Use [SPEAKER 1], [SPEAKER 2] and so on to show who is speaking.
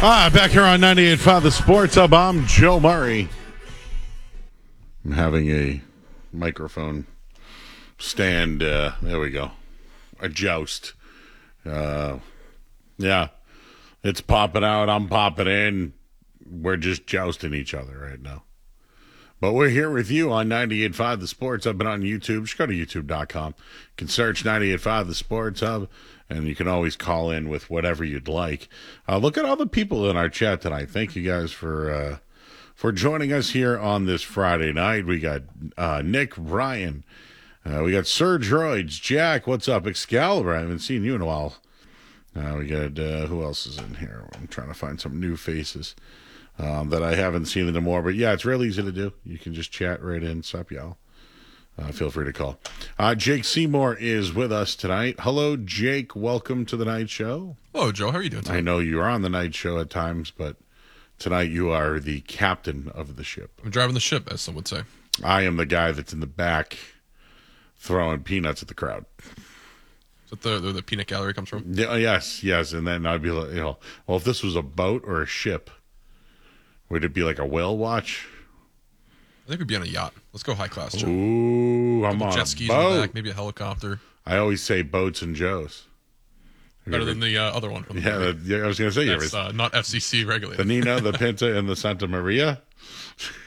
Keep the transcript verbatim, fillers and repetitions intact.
[SPEAKER 1] Ah, back here on ninety-eight point five The Sports Hub, I'm Joe Murray. I'm having a microphone stand, uh, there we go, a joust. Uh, yeah, it's popping out, I'm popping in. We're just jousting each other right now. But we're here with you on ninety-eight point five The Sports Hub and on YouTube. Just go to youtube dot com. You can search ninety-eight point five The Sports Hub, and you can always call in with whatever you'd like. Uh, look at all the people in our chat tonight. Thank you guys for uh, for joining us here on this Friday night. We got uh, Nick, Ryan. Uh, we got Sir Droids. Jack, what's up? Excalibur, I haven't seen you in a while. Uh, we got, uh, who else is in here? I'm trying to find some new faces. Um, that I haven't seen anymore. But yeah, it's real easy to do. You can just chat right in. Sup, y'all. Uh, feel free to call. Uh, Jake Seymour is with us tonight. Hello, Jake. Welcome to the night show.
[SPEAKER 2] Hello, Joe. How are you doing tonight?
[SPEAKER 1] I know you're on the night show at times, but tonight you are the captain of the ship.
[SPEAKER 2] I'm driving the ship, as some would say.
[SPEAKER 1] I am the guy that's in the back throwing peanuts at the crowd.
[SPEAKER 2] Is that the, the, the peanut gallery comes from?
[SPEAKER 1] Yeah, yes, yes. And then I'd be like, you know, well, if this was a boat or a ship, would it be like a whale watch?
[SPEAKER 2] I think we'd be on a yacht. Let's go high class, Joe.
[SPEAKER 1] Ooh, I'm on
[SPEAKER 2] jet
[SPEAKER 1] a
[SPEAKER 2] skis
[SPEAKER 1] boat.
[SPEAKER 2] in the back, maybe a helicopter.
[SPEAKER 1] I always say boats and Joes.
[SPEAKER 2] Better than the uh, other one. From the
[SPEAKER 1] Yeah, the, yeah, I was going to say,
[SPEAKER 2] That's uh, not F C C regulated.
[SPEAKER 1] the Nina, the Pinta, and the Santa Maria.